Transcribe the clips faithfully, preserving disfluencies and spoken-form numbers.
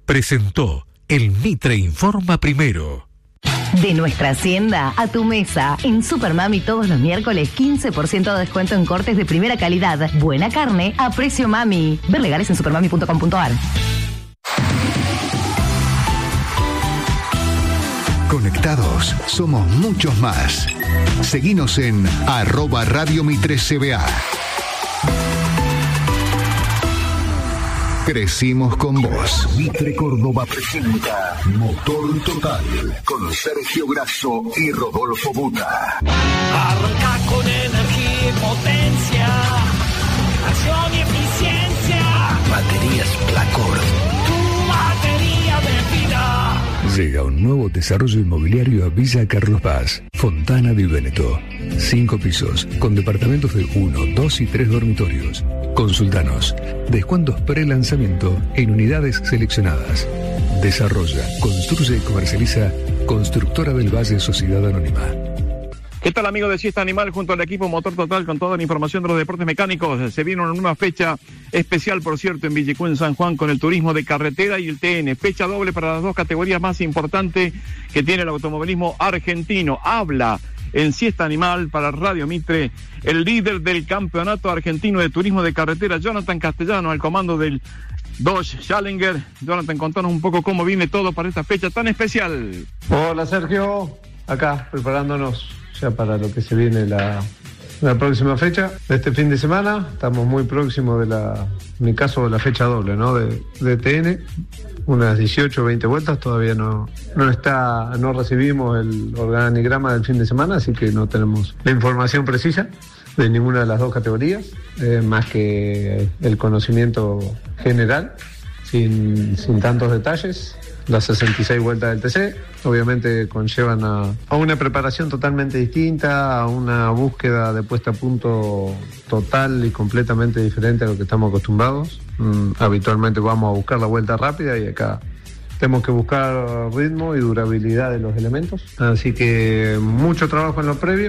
presentó el Mitre Informa Primero. De nuestra hacienda a tu mesa. En Supermami todos los miércoles quince por ciento de descuento en cortes de primera calidad. Buena carne a precio mami. Ver legales en supermami punto com punto ar. Conectados, somos muchos más. Seguinos en arroba Radio Mitre C B A. Crecimos con vos. Mitre Córdoba presenta Motor Total con Sergio Grasso y Rodolfo Buta. Arranca con energía y potencia, acción y eficiencia. Baterías Placor. Tu batería de vida. Llega un nuevo desarrollo inmobiliario a Villa Carlos Paz, Fontana di Veneto. Cinco pisos, con departamentos de uno, dos y tres dormitorios. Consultanos. Descuentos pre-lanzamiento en unidades seleccionadas. Desarrolla, construye y comercializa Constructora del Valle Sociedad Anónima. ¿Qué tal, amigos de Siesta Animal? Junto al equipo Motor Total con toda la información de los deportes mecánicos. Se viene una nueva fecha especial, por cierto, en Villicún, en San Juan, con el turismo de carretera y el T N. Fecha doble para las dos categorías más importantes que tiene el automovilismo argentino. Habla en Siesta Animal para Radio Mitre el líder del campeonato argentino de turismo de carretera, Jonathan Castellano, al comando del Dodge Challenger. Jonathan, contanos un poco cómo viene todo para esta fecha tan especial. Hola, Sergio, acá preparándonos ya para lo que se viene la, la próxima fecha de este fin de semana. Estamos muy próximos de la, en mi caso, de la fecha doble, ¿no? De, de T N, unas dieciocho o veinte vueltas. Todavía no, no está, no recibimos el organigrama del fin de semana, así que no tenemos la información precisa de ninguna de las dos categorías, eh, más que el conocimiento general, sin, sin tantos detalles. Las sesenta y seis vueltas del T C obviamente conllevan a, a una preparación totalmente distinta, a una búsqueda de puesta a punto total y completamente diferente a lo que estamos acostumbrados. Mm, habitualmente vamos a buscar la vuelta rápida y acá tenemos que buscar ritmo y durabilidad de los elementos. Así que mucho trabajo en lo previo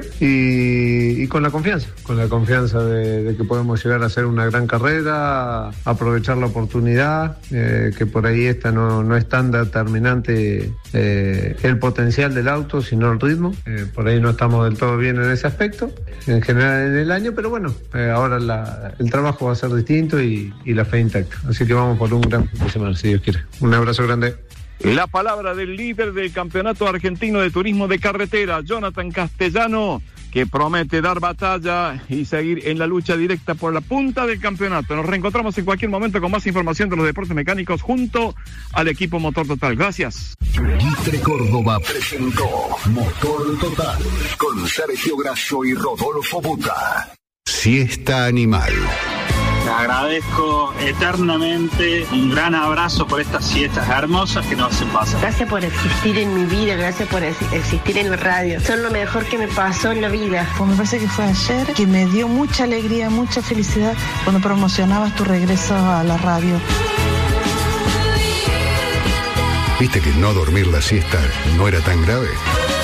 y, y con la confianza, con la confianza de, de que podemos llegar a hacer una gran carrera, aprovechar la oportunidad, eh, que por ahí esta no, no es tan determinante eh, el potencial del auto, sino el ritmo. Eh, por ahí no estamos del todo bien en ese aspecto, en general en el año, pero bueno, eh, ahora la, el trabajo va a ser distinto y, y la fe intacta. Así que vamos por un gran fin de semana, si Dios quiere. Un abrazo grande. La palabra del líder del campeonato argentino de turismo de carretera, Jonathan Castellano, que promete dar batalla y seguir en la lucha directa por la punta del campeonato. Nos reencontramos en cualquier momento con más información de los deportes mecánicos junto al equipo Motor Total. Gracias. Mitre Córdoba presentó Motor Total con Sergio Grasso y Rodolfo Buta. Siesta Animal. Te agradezco eternamente, un gran abrazo por estas siestas hermosas que nos hacen pasar. Gracias por existir en mi vida, gracias por existir en la radio. Son lo mejor que me pasó en la vida. Pues me parece que fue ayer que me dio mucha alegría, mucha felicidad cuando promocionabas tu regreso a la radio. ¿Viste que no dormir la siesta no era tan grave?